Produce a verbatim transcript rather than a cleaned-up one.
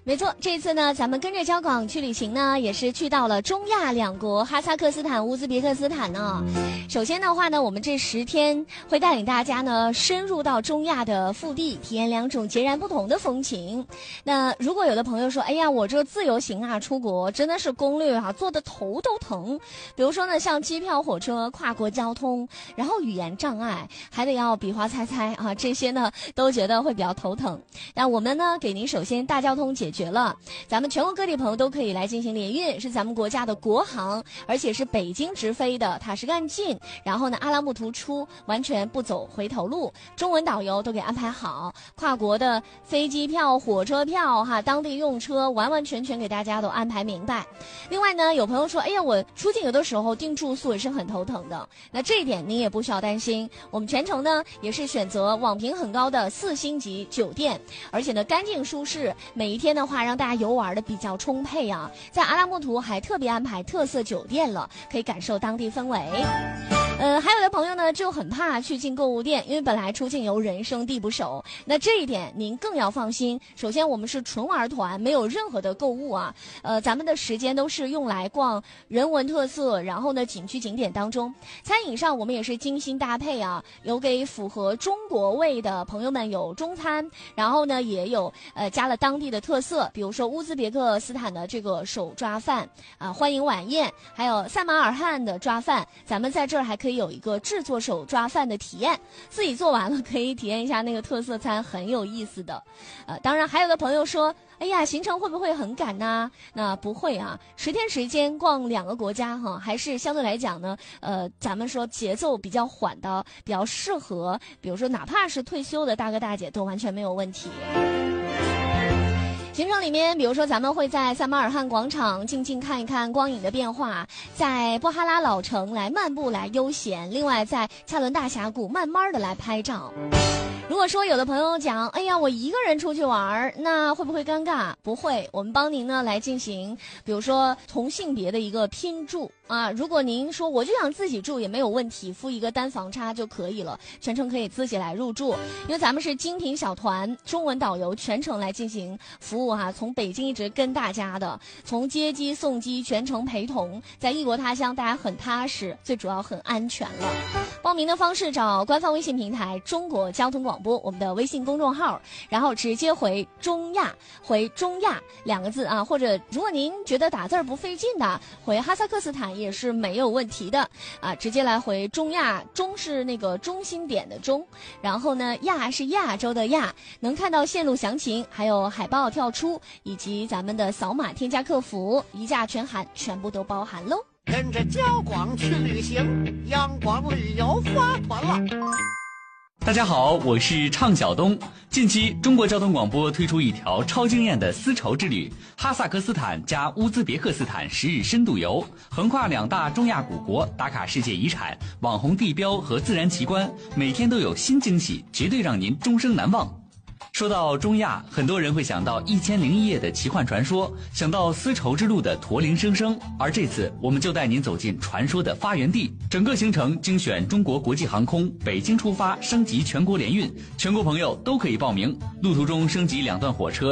没错，这次呢，咱们跟着交广去旅行呢，也是去到了中亚两国哈萨克斯坦、乌兹别克斯坦呢。首先的话呢，我们这十天会带领大家呢深入到中亚的腹地，体验两种截然不同的风情。那如果有的朋友说，哎呀，我这自由行啊，出国真的是攻略啊，做的头都疼。比如说呢，像机票、火车、跨国交通，然后语言障碍，还得要比划猜猜啊，这些呢都觉得会比较头疼。那我们呢，给您首先大交通解决绝了，咱们全国各地朋友都可以来进行联运，是咱们国家的国航，而且是北京直飞的，塔什干进，然后呢阿拉木图出，完全不走回头路，中文导游都给安排好，跨国的飞机票、火车票哈，当地用车完完全全给大家都安排明白。另外呢，有朋友说，哎呀，我出境有的时候订住宿也是很头疼的，那这一点您也不需要担心，我们全程呢也是选择网评很高的四星级酒店，而且呢干净舒适，每一天呢话让大家游玩的比较充沛啊，在阿拉木图还特别安排特色酒店了，可以感受当地氛围。呃，还有的朋友呢就很怕去进购物店，因为本来出境游人生地不熟，那这一点您更要放心。首先我们是纯玩团，没有任何的购物啊，呃，咱们的时间都是用来逛人文特色，然后呢景区景点当中。餐饮上我们也是精心搭配啊，有给符合中国味的朋友们有中餐，然后呢也有呃加了当地的特色，比如说乌兹别克斯坦的这个手抓饭啊，欢迎晚宴，还有撒马尔罕的抓饭，咱们在这儿还可以有一个制作手抓饭的体验，自己做完了可以体验一下那个特色餐，很有意思的。呃，当然还有的朋友说，哎呀，行程会不会很赶呢？那不会啊，十天时间逛两个国家哈，还是相对来讲呢，呃，咱们说节奏比较缓的，比较适合，比如说哪怕是退休的大哥大姐都完全没有问题。行程里面，比如说咱们会在撒马尔罕广场静静看一看光影的变化，在布哈拉老城来漫步来悠闲，另外在恰伦大峡谷慢慢的来拍照。如果说有的朋友讲，哎呀，我一个人出去玩，那会不会尴尬？不会，我们帮您呢来进行，比如说同性别的一个拼住啊。如果您说我就想自己住也没有问题，付一个单房差就可以了，全程可以自己来入住。因为咱们是精品小团，中文导游全程来进行服务哈、啊，从北京一直跟大家的，从接机送机全程陪同，在异国他乡大家很踏实，最主要很安全了。报名的方式找官方微信平台中国交通广播，我们的微信公众号，然后直接回中亚，回中亚两个字啊，或者如果您觉得打字不费劲的，回哈萨克斯坦也是没有问题的啊，直接来回中亚，中是那个中心点的中，然后呢亚是亚洲的亚，能看到线路详情，还有海报跳出，以及咱们的扫码添加客服，一价全含，全部都包含喽。 跟着交广去旅行，央广旅游发团了。 大家好，我是畅晓东。近期中国交通广播推出一条超惊艳的丝绸之旅，哈萨克斯坦加乌兹别克斯坦十日深度游，横跨两大中亚古国，打卡世界遗产、网红地标和自然奇观，每天都有新惊喜，绝对让您终生难忘。说到中亚，很多人会想到一千零一夜的奇幻传说，想到丝绸之路的驼铃声声，而这次我们就带您走进传说的发源地。整个行程精选中国国际航空北京出发，升级全国联运，全国朋友都可以报名，路途中升级两段火车